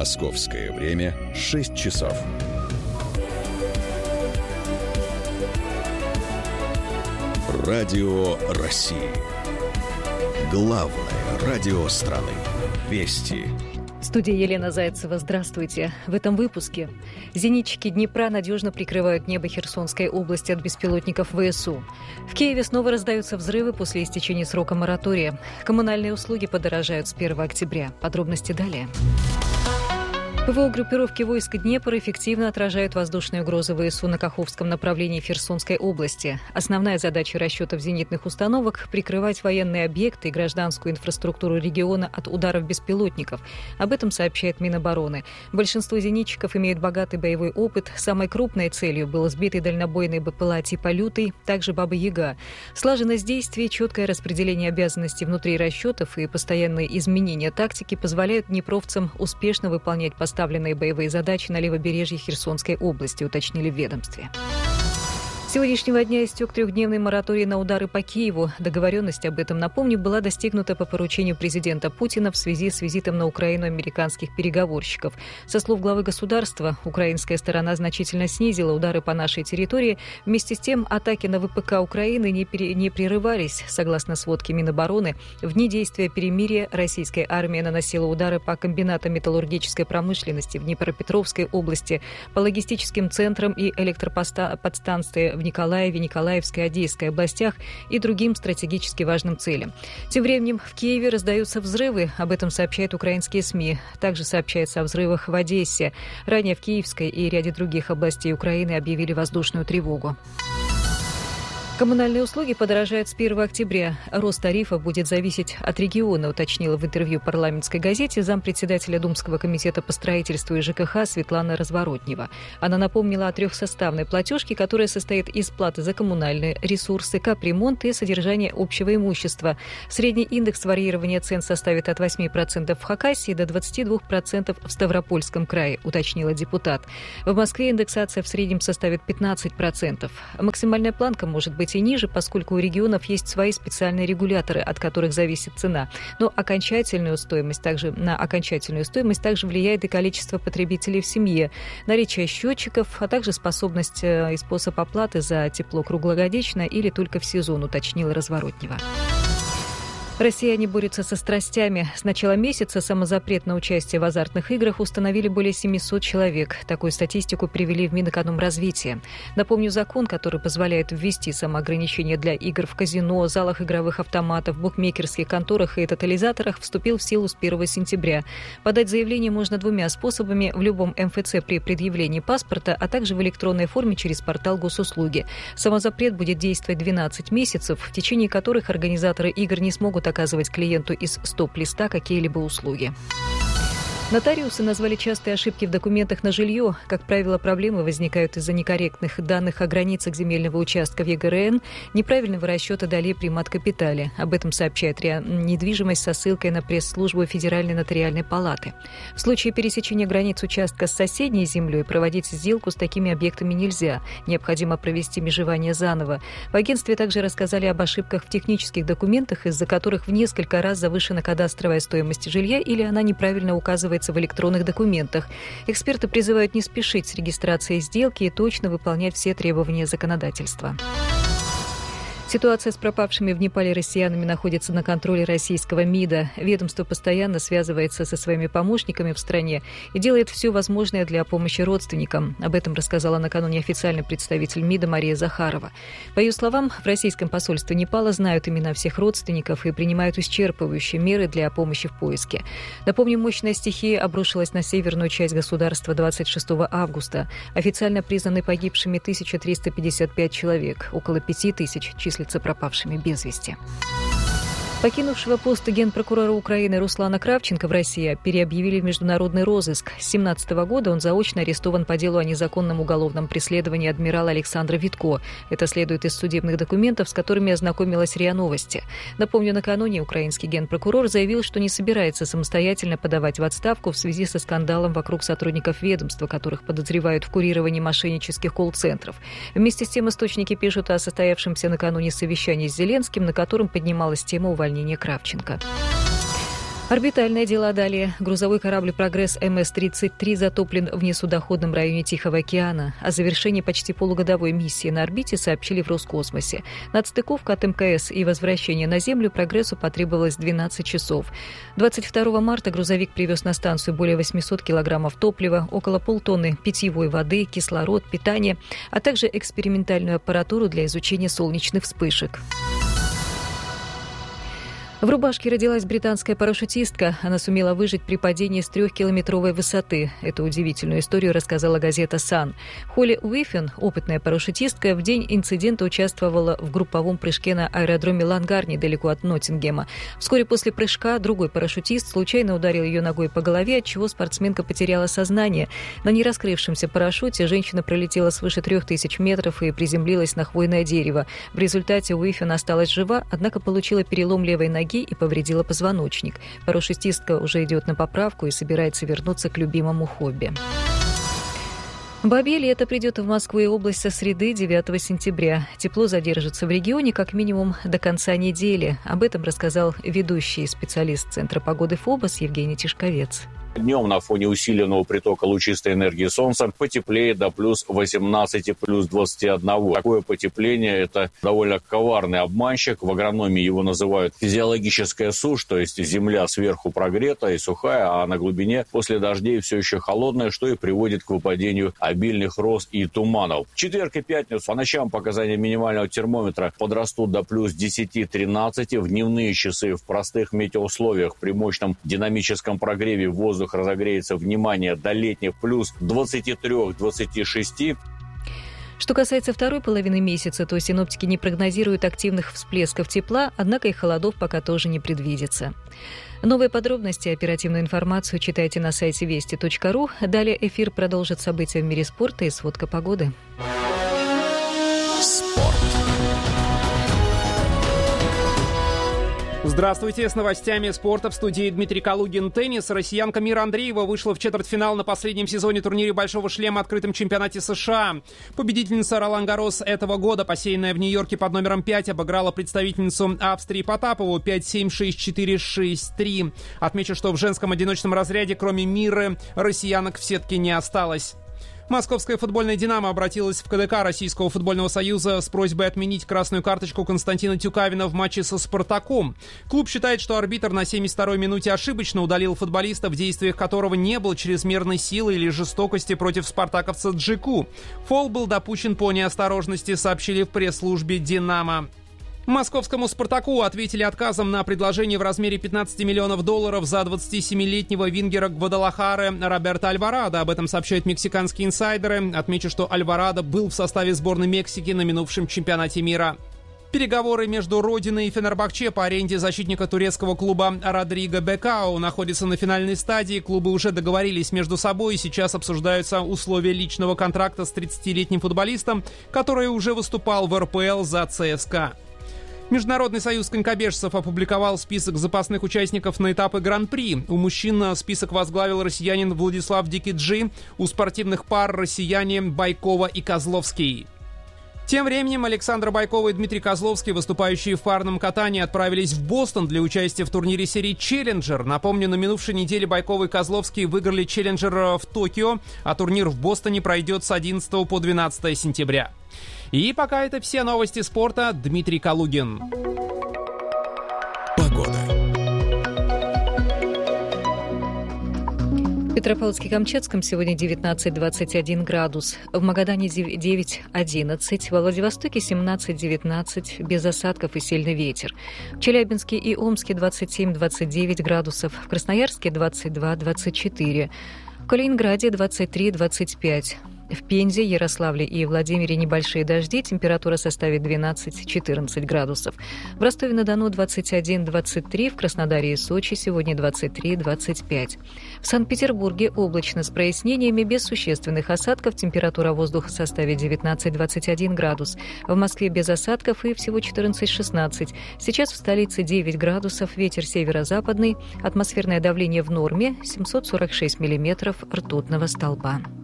Московское время 6 часов. Радио России. Главное радио страны. Вести. В студии Елена Зайцева. Здравствуйте. В этом выпуске. Зенитчики Днепра надежно прикрывают небо Херсонской области от беспилотников ВСУ. В Киеве снова раздаются взрывы после истечения срока моратория. Коммунальные услуги подорожают с 1 октября. Подробности далее. ПВО группировки войск Днепр эффективно отражают воздушные угрозы ВСУ на Каховском направлении Херсонской области. Основная задача расчетов зенитных установок – прикрывать военные объекты и гражданскую инфраструктуру региона от ударов беспилотников. Об этом сообщает Минобороны. Большинство зенитчиков имеют богатый боевой опыт. Самой крупной целью был сбитый дальнобойный БПЛА типа «Лютый», также «Баба-Яга». Слаженность действий, четкое распределение обязанностей внутри расчетов и постоянные изменения тактики позволяют днепровцам успешно выполнять поставленные боевые задачи на левобережье Херсонской области, уточнили в ведомстве. С сегодняшнего дня истек 3-дневный мораторий на удары по Киеву. Договоренность об этом, напомню, была достигнута по поручению президента Путина в связи с визитом на Украину американских переговорщиков. Со слов главы государства, украинская сторона значительно снизила удары по нашей территории. Вместе с тем, атаки на ВПК Украины не прерывались. Согласно сводке Минобороны, в дни действия перемирия российская армия наносила удары по комбинатам металлургической промышленности в Днепропетровской области, по логистическим центрам и электроподстанциям в Николаеве, Николаевской, Одесской областях и другим стратегически важным целям. Тем временем в Киеве раздаются взрывы. Об этом сообщают украинские СМИ. Также сообщается о взрывах в Одессе. Ранее в Киевской и ряде других областей Украины объявили воздушную тревогу. Коммунальные услуги подорожают с 1 октября. Рост тарифа будет зависеть от региона, уточнила в интервью парламентской газете зампредседателя Думского комитета по строительству и ЖКХ Светлана Разворотнева. Она напомнила о трехсоставной платежке, которая состоит из платы за коммунальные ресурсы, капремонт и содержание общего имущества. Средний индекс варьирования цен составит от 8% в Хакасии до 22% в Ставропольском крае, уточнила депутат. В Москве индексация в среднем составит 15%. Максимальная планка может быть и ниже, поскольку у регионов есть свои специальные регуляторы, от которых зависит цена. Но на окончательную стоимость также влияет и количество потребителей в семье, наличие счетчиков, а также способность и способ оплаты за тепло круглогодично или только в сезон, уточнила Разворотнева. Россияне борются со страстями. С начала месяца самозапрет на участие в азартных играх установили более 700 человек. Такую статистику привели в Минэкономразвития. Напомню, закон, который позволяет ввести самоограничения для игр в казино, залах игровых автоматов, букмекерских конторах и тотализаторах, вступил в силу с 1 сентября. Подать заявление можно 2 способами: в любом МФЦ при предъявлении паспорта, а также в электронной форме через портал госуслуги. Самозапрет будет действовать 12 месяцев, в течение которых организаторы игр не смогут оказывать клиенту из стоп-листа какие-либо услуги. Нотариусы назвали частые ошибки в документах на жилье. Как правило, проблемы возникают из-за некорректных данных о границах земельного участка в ЕГРН, неправильного расчета долей при мат-капитале. Об этом сообщает РИА «Недвижимость» со ссылкой на пресс-службу Федеральной нотариальной палаты. В случае пересечения границ участка с соседней землей проводить сделку с такими объектами нельзя. Необходимо провести межевание заново. В агентстве также рассказали об ошибках в технических документах, из-за которых в несколько раз завышена кадастровая стоимость жилья или она неправильно указывается в электронных документах. Эксперты призывают не спешить с регистрацией сделки и точно выполнять все требования законодательства. Ситуация с пропавшими в Непале россиянами находится на контроле российского МИДа. Ведомство постоянно связывается со своими помощниками в стране и делает все возможное для помощи родственникам. Об этом рассказала накануне официальный представитель МИДа Мария Захарова. По ее словам, в российском посольстве Непала знают имена всех родственников и принимают исчерпывающие меры для помощи в поиске. Напомню, мощная стихия обрушилась на северную часть государства 26 августа. Официально признаны погибшими 1355 человек, около 5000 числятся пропавшими без вести. Покинувшего пост генпрокурора Украины Руслана Кравченко в России переобъявили в международный розыск. С 2017 года он заочно арестован по делу о незаконном уголовном преследовании адмирала Александра Витко. Это следует из судебных документов, с которыми ознакомилась РИА Новости. Напомню, накануне украинский генпрокурор заявил, что не собирается самостоятельно подавать в отставку в связи со скандалом вокруг сотрудников ведомства, которых подозревают в курировании мошеннических колл-центров. Вместе с тем источники пишут о состоявшемся накануне совещании с Зеленским, на котором поднималась тема увольнения Кравченко. Орбитальные дела далее. Грузовой корабль «Прогресс» МС-33 затоплен в несудоходном районе Тихого океана. О завершении почти полугодовой миссии на орбите сообщили в Роскосмосе. Надстыковка от МКС и возвращение на Землю «Прогрессу» потребовалось 12 часов. 22 марта грузовик привез на станцию более 800 килограммов топлива, около полтонны питьевой воды, кислород, питание, а также экспериментальную аппаратуру для изучения солнечных вспышек. В Рубашке родилась британская парашютистка. Она сумела выжить при падении с 3-километровой высоты. Эту удивительную историю рассказала газета «Сан». Холли Уифен, опытная парашютистка, в день инцидента участвовала в групповом прыжке на аэродроме Лангар, недалеко от Ноттингема. Вскоре после прыжка другой парашютист случайно ударил ее ногой по голове, отчего спортсменка потеряла сознание. На нераскрывшемся парашюте женщина пролетела свыше 3000 метров и приземлилась на хвойное дерево. В результате Уифен осталась жива, однако получила перелом левой ноги и повредила позвоночник. Парашютистка уже идет на поправку и собирается вернуться к любимому хобби. Бабье лето придет в Москву и область со среды 9 сентября. Тепло задержится в регионе как минимум до конца недели. Об этом рассказал ведущий специалист Центра погоды ФОБОС Евгений Тишковец. Днем на фоне усиленного притока лучистой энергии Солнца потеплеет до плюс 18, плюс 21. Такое потепление – это довольно коварный обманщик. В агрономии его называют физиологическая сушь, то есть земля сверху прогрета и сухая, а на глубине после дождей все еще холодная, что и приводит к выпадению обильных роз и туманов. В четверг и пятницу по ночам показания минимального термометра подрастут до плюс 10-13. В дневные часы в простых метеоусловиях при мощном динамическом прогреве воздух разогреется, внимание, до летних плюс 23-26. Что касается второй половины месяца, то синоптики не прогнозируют активных всплесков тепла, однако и холодов пока тоже не предвидится. Новые подробности и оперативную информацию читайте на сайте вести.ру. Далее эфир продолжит события в мире спорта и сводка погоды. Спорт. Здравствуйте, с новостями спорта в студии Дмитрий Калугин. Теннис. Россиянка Мира Андреева вышла в четвертьфинал на последнем сезоне турнире «Большого шлема» открытом чемпионате США. Победительница Ролан Гаррос этого года, посеянная в Нью-Йорке под номером 5, обыграла представительницу Австрии Потапову 5-7, 6-4, 6-3. Отмечу, что в женском одиночном разряде, кроме Миры, россиянок в сетке не осталось. Московская футбольная «Динамо» обратилась в КДК Российского футбольного союза с просьбой отменить красную карточку Константина Тюкавина в матче со «Спартаком». Клуб считает, что арбитр на 72-й минуте ошибочно удалил футболиста, в действиях которого не было чрезмерной силы или жестокости против спартаковца Джику. Фол был допущен по неосторожности, сообщили в пресс-службе «Динамо». Московскому «Спартаку» ответили отказом на предложение в размере $15 миллионов за 27-летнего вингера Гвадалахары Роберто Альварадо. Об этом сообщают мексиканские инсайдеры. Отмечу, что Альварадо был в составе сборной Мексики на минувшем чемпионате мира. Переговоры между Родиной и Фенербахче по аренде защитника турецкого клуба Родриго Бекао находятся на финальной стадии. Клубы уже договорились между собой и сейчас обсуждаются условия личного контракта с 30-летним футболистом, который уже выступал в РПЛ за ЦСКА. Международный союз конькобежцев опубликовал список запасных участников на этапы Гран-при. У мужчин список возглавил россиянин Владислав Дикиджи, у спортивных пар россияне Байкова и Козловский. Тем временем Александра Байкова и Дмитрий Козловский, выступающие в парном катании, отправились в Бостон для участия в турнире серии «Челленджер». Напомню, на минувшей неделе Байкова и Козловский выиграли «Челленджер» в Токио, а турнир в Бостоне пройдет с 11 по 12 сентября. И пока это все новости спорта. Дмитрий Калугин. Погода. В Петропавловске-Камчатском сегодня 19-21 градус, в Магадане 9-11, во Владивостоке 17-19, без осадков и сильный ветер. В Челябинске и Омске 27-29 градусов, в Красноярске 22-24, в Калининграде 23-25. В Пензе, Ярославле и Владимире небольшие дожди, температура составит 12-14 градусов. В Ростове-на-Дону 21-23, в Краснодаре и Сочи сегодня 23-25. В Санкт-Петербурге облачно с прояснениями, без существенных осадков, температура воздуха составит 19-21 градус. В Москве без осадков и всего 14-16. Сейчас в столице 9 градусов, ветер северо-западный, атмосферное давление в норме 746 миллиметров ртутного столба.